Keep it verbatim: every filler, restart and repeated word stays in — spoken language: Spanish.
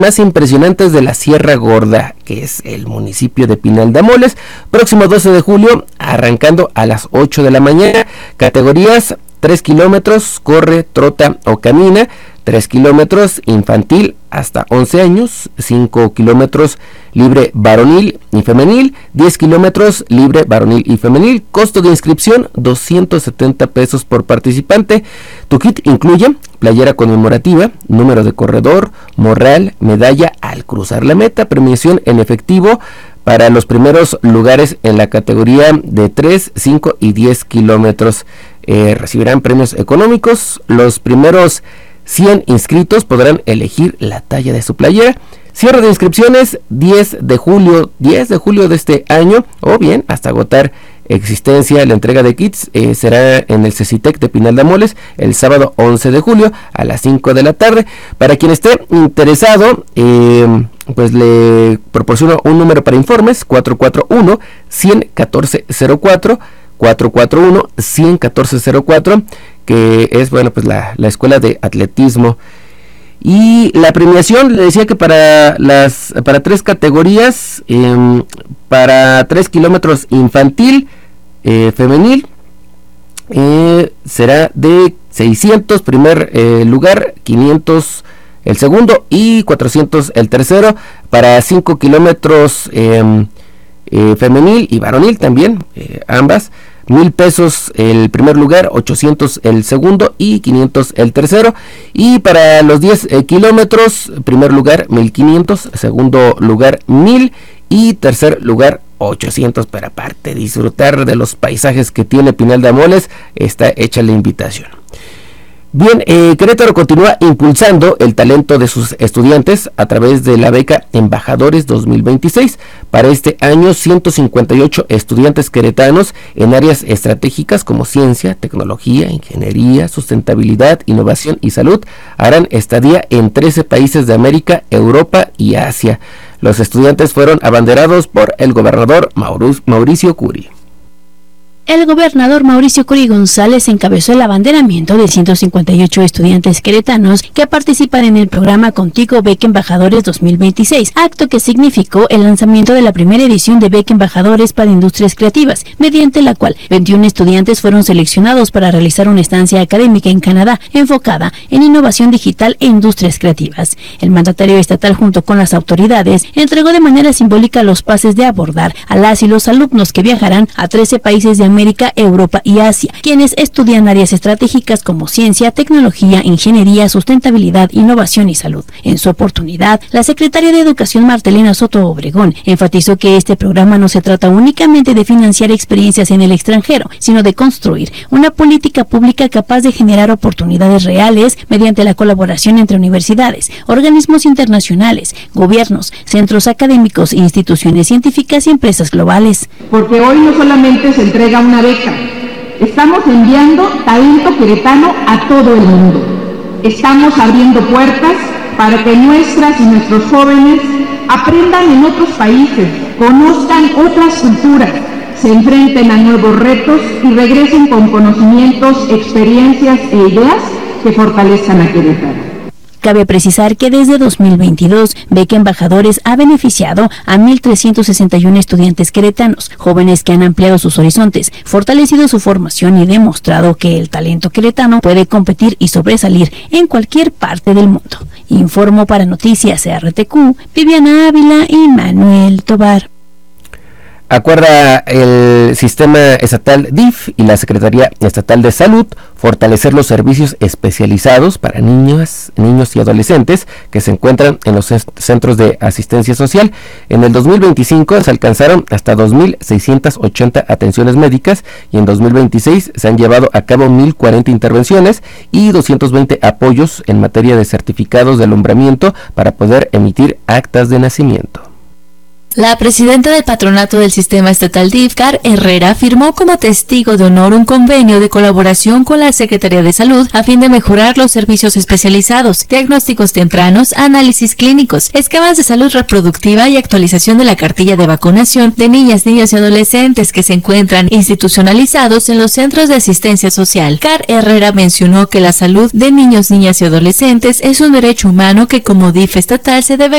más impresionantes de la Sierra Gorda, que es el municipio de Pinal de Amoles, próximo doce de julio, arrancando a las ocho de la mañana, categorías tres kilómetros, corre, trota o camina, tres kilómetros infantil hasta once años, cinco kilómetros libre varonil y femenil, diez kilómetros libre varonil y femenil, costo de inscripción doscientos setenta pesos por participante. Tu kit incluye playera conmemorativa, número de corredor, morral, medalla al cruzar la meta, premiación en efectivo para los primeros lugares en la categoría de tres, cinco y diez kilómetros. Eh, recibirán premios económicos. Los primeros cien inscritos podrán elegir la talla de su playera. Cierre de inscripciones diez de julio, diez de julio de este año, o bien hasta agotar existencia. La entrega de kits eh, será en el CECITEC de Pinal de Amoles el sábado once de julio a las cinco de la tarde. Para quien esté interesado, eh, pues le proporciono un número para informes: cuatro cuatro uno, uno cero uno cuatro cero cuatro, cuatro cuatro uno, uno cero uno cuatro cero cuatro, que es, bueno, pues la, la escuela de atletismo. Y la premiación, le decía que para las para tres categorías, eh, para tres kilómetros infantil, eh, femenil, eh, será de seiscientos primer eh, lugar, quinientos el segundo y cuatrocientos el tercero. Para cinco kilómetros eh, eh, femenil y varonil también, eh, ambas, mil pesos el primer lugar, ochocientos el segundo y quinientos el tercero. Y para los diez eh, kilómetros, primer lugar mil quinientos, segundo lugar mil y tercer lugar ochocientos. Para aparte disfrutar de los paisajes que tiene Pinal de Amoles, está hecha la invitación. Bien, eh, Querétaro continúa impulsando el talento de sus estudiantes a través de la beca Embajadores dos mil veintiséis. Para este año, ciento cincuenta y ocho estudiantes queretanos en áreas estratégicas como ciencia, tecnología, ingeniería, sustentabilidad, innovación y salud harán estadía en trece países de América, Europa y Asia. Los estudiantes fueron abanderados por el gobernador Mauricio Curi. El gobernador Mauricio Curi González encabezó el abanderamiento de ciento cincuenta y ocho estudiantes queretanos que participan en el programa Contigo Beca Embajadores dos mil veintiséis, acto que significó el lanzamiento de la primera edición de Beca Embajadores para Industrias Creativas, mediante la cual veintiún estudiantes fueron seleccionados para realizar una estancia académica en Canadá enfocada en innovación digital e industrias creativas. El mandatario estatal, junto con las autoridades, entregó de manera simbólica los pases de abordar a las y los alumnos que viajarán a trece países de América, Europa y Asia, quienes estudian áreas estratégicas como ciencia, tecnología, ingeniería, sustentabilidad, innovación y salud. En su oportunidad, la secretaria de Educación Martelena Soto Obregón enfatizó que este programa no se trata únicamente de financiar experiencias en el extranjero, sino de construir una política pública capaz de generar oportunidades reales mediante la colaboración entre universidades, organismos internacionales, gobiernos, centros académicos, instituciones científicas y empresas globales. Porque hoy no solamente se entrega una beca, estamos enviando talento queretano a todo el mundo. Estamos abriendo puertas para que nuestras y nuestros jóvenes aprendan en otros países, conozcan otras culturas, se enfrenten a nuevos retos y regresen con conocimientos, experiencias e ideas que fortalezcan a Querétaro. Cabe precisar que desde dos mil veintidós, Beca Embajadores ha beneficiado a mil trescientos sesenta y uno estudiantes queretanos, jóvenes que han ampliado sus horizontes, fortalecido su formación y demostrado que el talento queretano puede competir y sobresalir en cualquier parte del mundo. Informo para Noticias R T Q, Viviana Ávila y Manuel Tobar. Acuerda el Sistema Estatal D I F y la Secretaría Estatal de Salud fortalecer los servicios especializados para niños, niños y adolescentes que se encuentran en los centros de asistencia social. En el dos mil veinticinco se alcanzaron hasta dos mil seiscientas ochenta atenciones médicas y en dos mil veintiséis se han llevado a cabo mil cuarenta intervenciones y doscientos veinte apoyos en materia de certificados de alumbramiento para poder emitir actas de nacimiento. La presidenta del patronato del sistema estatal D I F, Car Herrera, firmó como testigo de honor un convenio de colaboración con la Secretaría de Salud a fin de mejorar los servicios especializados, diagnósticos tempranos, análisis clínicos, esquemas de salud reproductiva y actualización de la cartilla de vacunación de niñas, niños y adolescentes que se encuentran institucionalizados en los centros de asistencia social. Car Herrera mencionó que la salud de niños, niñas y adolescentes es un derecho humano que como D I F estatal se debe